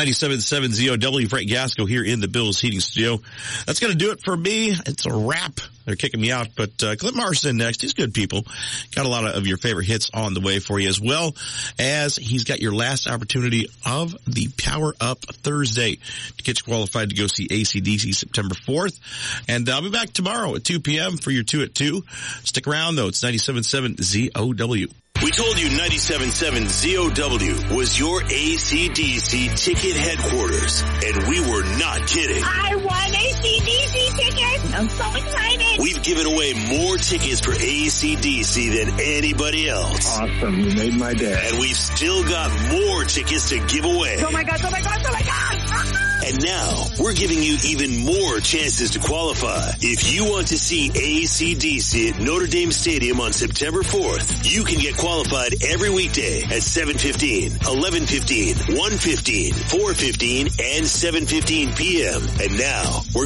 97.7 ZOW, Frank Gasco here in the Bills Heating Studio. That's going to do it for me. It's a wrap. They're kicking me out, but Clint Marston next. He's good, people. Got a lot of your favorite hits on the way for you, as well as he's got your last opportunity of the Power Up Thursday to get you qualified to go see AC/DC September 4th. And I'll be back tomorrow at 2 p.m. for your 2 at 2. Stick around, though. It's 97.7 ZOW. We told you 97.7 ZOW was your AC/DC ticket headquarters, and we were not kidding. I won AC/DC tickets. I'm so excited. We've given away more tickets for AC/DC than anybody else. Awesome. You made my day. And we've still got more tickets to give away. Oh my God, oh my God, oh my God. And now, we're giving you even more chances to qualify. If you want to see AC/DC at Notre Dame Stadium on September 4th, you can get qualified every weekday at 7:15, 11:15, 1:15, 4:15, and 7:15 p.m. And now, we're